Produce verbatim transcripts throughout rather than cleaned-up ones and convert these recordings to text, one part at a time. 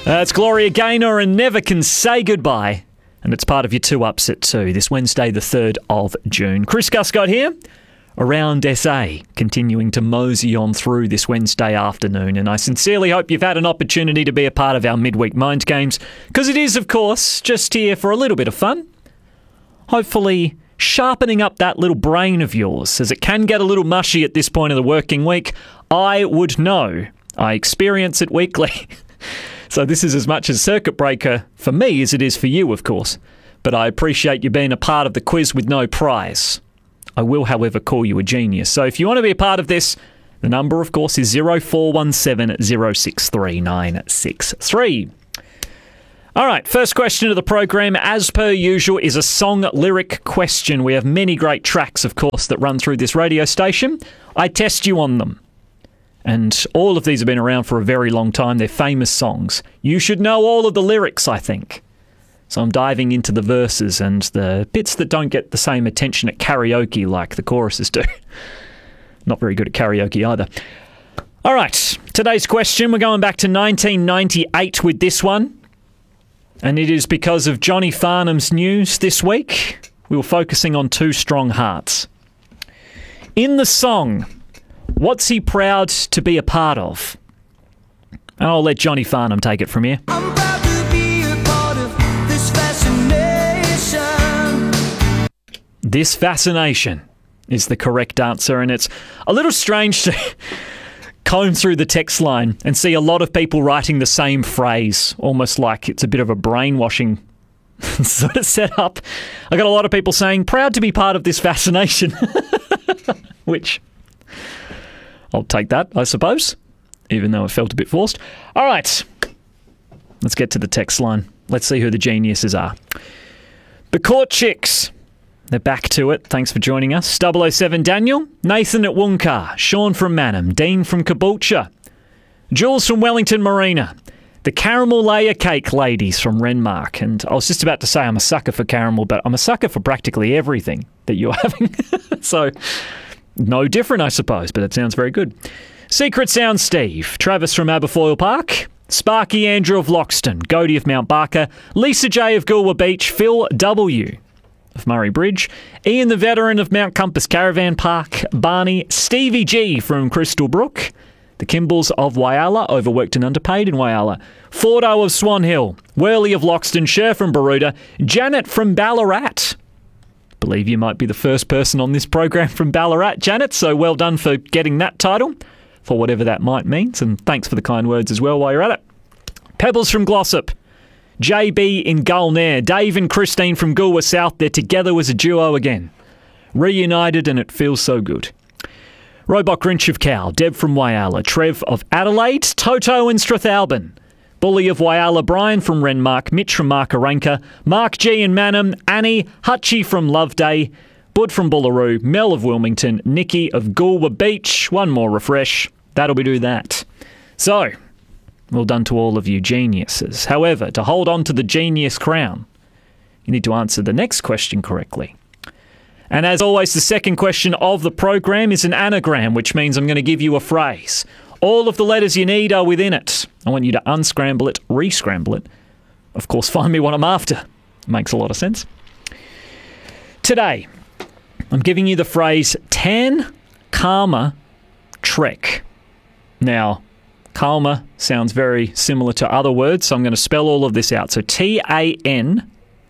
Uh, it's Gloria Gaynor and Never Can Say Goodbye. And it's part of your two ups at two this Wednesday, the third of June. Chris Guscott here, around S A, continuing to mosey on through this Wednesday afternoon. And I sincerely hope you've had an opportunity to be a part of our midweek Mind Games, because it is, of course, just here for a little bit of fun. Hopefully sharpening up that little brain of yours, as it can get a little mushy at this point of the working week. I would know. I experience it weekly. So this is as much a circuit breaker for me as it is for you, of course. But I appreciate you being a part of the quiz with no prize. I will, however, call you a genius. So if you want to be a part of this, the number, of course, is zero four one seven zero six three nine six three. All right, first question of the program, as per usual, is a song lyric question. We have many great tracks, of course, that run through this radio station. I test you on them. And all of these have been around for a very long time. They're famous songs. You should know all of the lyrics, I think. So I'm diving into the verses and the bits that don't get the same attention at karaoke like the choruses do. Not very good at karaoke either. All right, today's question, we're going back to nineteen ninety-eight with this one. And it is because of Johnny Farnham's news this week. We were focusing on Two Strong Hearts. In the song, what's he proud to be a part of? And I'll let Johnny Farnham take it from here. I'm proud to be a part of this fascination. This fascination is the correct answer, and it's a little strange to comb through the text line and see a lot of people writing the same phrase, almost like it's a bit of a brainwashing sort of setup. I got a lot of people saying, proud to be part of this fascination, which I'll take that, I suppose, even though it felt a bit forced. All right, let's get to the text line. Let's see who the geniuses are. The Court Chicks. They're back to it. Thanks for joining us. double oh seven Daniel, Nathan at Wooncar, Sean from Manham, Dean from Caboolture, Jules from Wellington Marina, the Caramel Layer Cake ladies from Renmark. And I was just about to say I'm a sucker for caramel, but I'm a sucker for practically everything that you're having. So no different, I suppose, but it sounds very good. Secret Sound Steve, Travis from Aberfoyle Park, Sparky Andrew of Loxton, Godey of Mount Barker, Lisa J of Goolwa Beach, Phil W of Murray Bridge, Ian the Veteran of Mount Compass Caravan Park, Barney, Stevie G from Crystal Brook, the Kimballs of Whyalla, overworked and underpaid in Whyalla, Fordo of Swan Hill, Worley of Loxton, Sher from Baroda, Janet from Ballarat. Believe you might be the first person on this program from Ballarat, Janet, so well done for getting that title, for whatever that might mean, and thanks for the kind words as well while you're at it. Pebbles from Glossop, J B in Gulnair, Dave and Christine from Goolwa South, they're together as a duo again. Reunited and it feels so good. Robot Grinch of Cow, Deb from Whyalla, Trev of Adelaide, Toto and Strathalbyn, Bully of Whyalla, Brian from Renmark, Mitch from Markaranka, Mark G in Manham, Annie, Hutchie from Loveday, Bud from Bullaroo, Mel of Wilmington, Nikki of Goolwa Beach, one more refresh. That'll be do that. So, well done to all of you geniuses. However, to hold on to the genius crown, you need to answer the next question correctly. And as always, the second question of the program is an anagram, which means I'm going to give you a phrase. All of the letters you need are within it. I want you to unscramble it, re-scramble it. Of course, find me what I'm after. Makes a lot of sense. Today, I'm giving you the phrase Tan Karma Trek. Now, Karma sounds very similar to other words, so I'm going to spell all of this out. So T A N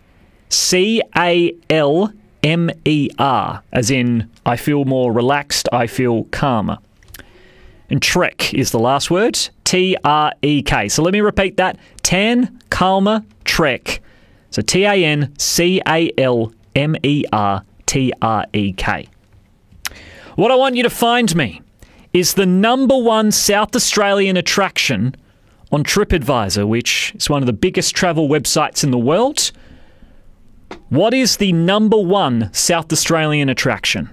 C A L M E R, as in I feel more relaxed, I feel calmer. And Trek is the last word, T R E K. So let me repeat that, Tan Karma Trek. So T A N C A L M E R T R E K. What I want you to find me is the number one South Australian attraction on TripAdvisor, which is one of the biggest travel websites in the world. What is the number one South Australian attraction?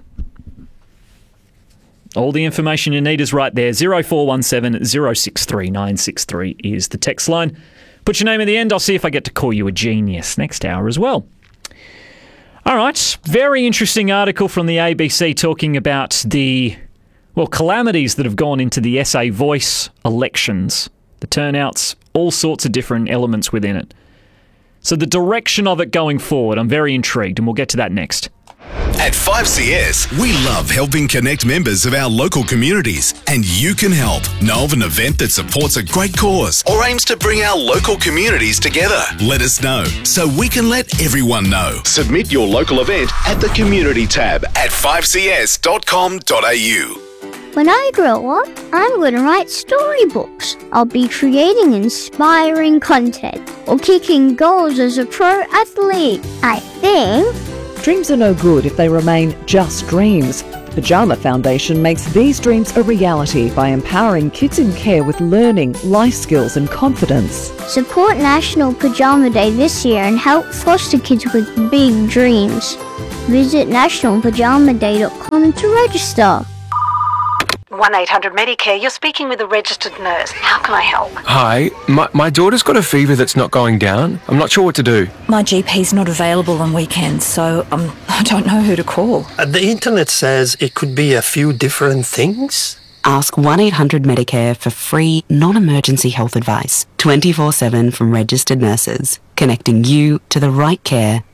All the information you need is right there. zero four one seven zero six three nine six three is the text line. Put your name at the end. I'll see if I get to call you a genius next hour as well. All right. Very interesting article from the A B C talking about the, well, calamities that have gone into the S A Voice elections. The turnouts all sorts of different elements within it. So the direction of it going forward, I'm very intrigued, and we'll get to that next. At five C S, we love helping connect members of our local communities, and you can help. Know of an event that supports a great cause or aims to bring our local communities together? Let us know so we can let everyone know. Submit your local event at the Community tab at five c s dot com dot a u. When I grow up, I'm going to write storybooks. I'll be creating inspiring content or kicking goals as a pro athlete. I think. Dreams are no good if they remain just dreams. The Pajama Foundation makes these dreams a reality by empowering kids in care with learning, life skills and confidence. Support National Pajama Day this year and help foster kids with big dreams. Visit national pajama day dot com to register. one eight hundred Medicare, you're speaking with a registered nurse. How can I help? Hi, my, my daughter's got a fever that's not going down. I'm not sure what to do. My G P's not available on weekends, so um, I don't know who to call. Uh, the internet says it could be a few different things. Ask one eight hundred Medicare for free, non-emergency health advice, twenty-four seven from registered nurses, connecting you to the right care